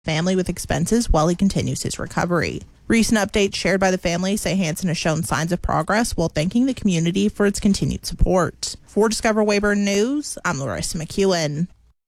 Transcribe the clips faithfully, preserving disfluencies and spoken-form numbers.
family with expenses while he continues his recovery. Recent updates shared by the family say Hansen has shown signs of progress while thanking the community for its continued support. For Discover Weyburn News, I'm Larissa McEwen.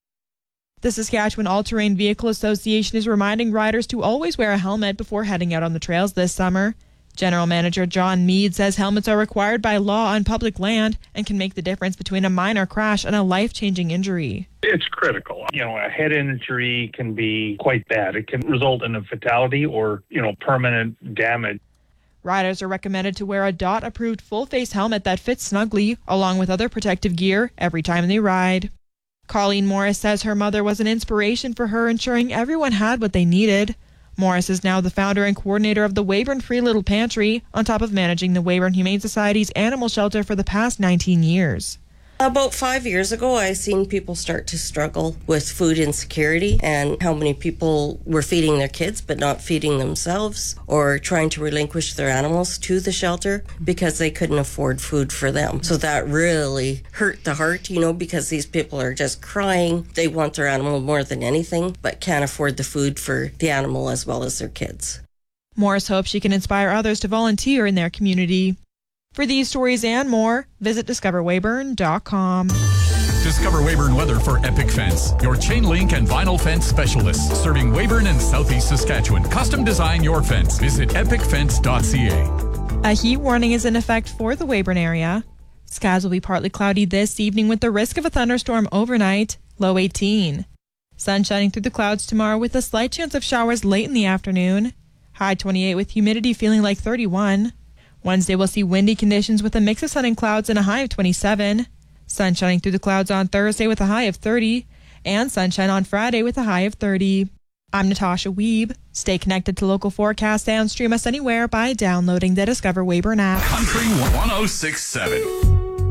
The Saskatchewan All-Terrain Vehicle Association is reminding riders to always wear a helmet before heading out on the trails this summer. General Manager John Mead says helmets are required by law on public land and can make the difference between a minor crash and a life-changing injury. It's critical. You know, a head injury can be quite bad. It can result in a fatality or, you know, permanent damage. Riders are recommended to wear a D O T-approved full-face helmet that fits snugly, along with other protective gear, every time they ride. Colleen Morris says her mother was an inspiration for her, ensuring everyone had what they needed. Morris is now the founder and coordinator of the Weyburn Free Little Pantry, on top of managing the Weyburn Humane Society's animal shelter for the past nineteen years. About five years ago, I seen people start to struggle with food insecurity and how many people were feeding their kids but not feeding themselves, or trying to relinquish their animals to the shelter because they couldn't afford food for them. So that really hurt the heart, you know, because these people are just crying. They want their animal more than anything, but can't afford the food for the animal as well as their kids. Morris hopes she can inspire others to volunteer in their community. For these stories and more, visit discover weyburn dot com. Discover Weyburn Weather for Epic Fence, your chain link and vinyl fence specialist, serving Weyburn and Southeast Saskatchewan. Custom design your fence. Visit epic fence dot c a. A heat warning is in effect for the Weyburn area. Skies will be partly cloudy this evening with the risk of a thunderstorm overnight, low eighteen. Sun shining through the clouds tomorrow with a slight chance of showers late in the afternoon. High twenty-eight with humidity feeling like thirty-one. Wednesday will see windy conditions with a mix of sun and clouds and a high of twenty-seven. Sun shining through the clouds on Thursday with a high of thirty. And sunshine on Friday with a high of thirty. I'm Natasha Weeb. Stay connected to local forecasts and stream us anywhere by downloading the Discover Weyburn app. Country one oh six point seven.